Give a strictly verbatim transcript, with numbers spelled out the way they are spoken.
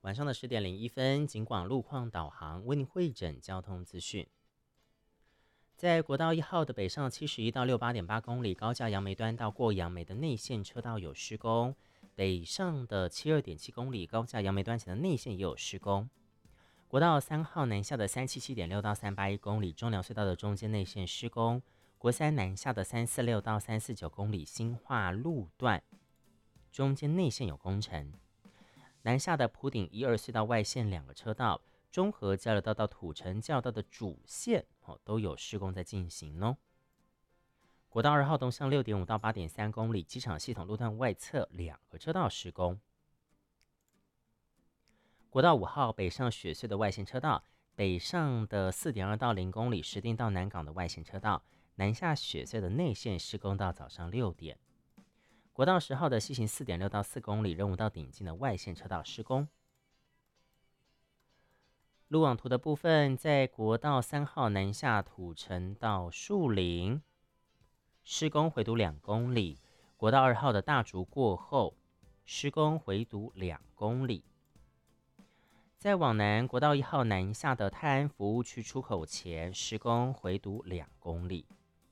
晚上的十点零一分，警广路况导航为您汇整交通资讯。在国道一号的北上七十一到六八点八公里高架杨梅端到过杨梅的内线车道有施工，北上的七二点七公里高架杨梅端前的内线也有施工。国道三号南下的三七七点六到三八一公里中寮隧道的中间内线施工，国三南下的三四六到三四九公里新化路段中间内线有工程。南下的埔顶一二隧道外线两个车道，中和交流道到土城交流道的主线、哦、都有施工在进行哦。国道二号东向六点五到八点三公里机场系统路段外侧两个车道施工。国道五号北上雪隧的外线车道，北上的四点二到零公里石碇到南港的外线车道，南下雪隧的内线施工到早上六点。国道十号的西行四点六到四公里仁武到顶进的外线车道施工。路网图的部分，在国道三号南下土城到树林施工回堵两公里，国道二号的大竹过后施工回堵两公里。在往南国道一号南下的泰安服务区出口前施工回堵两公里。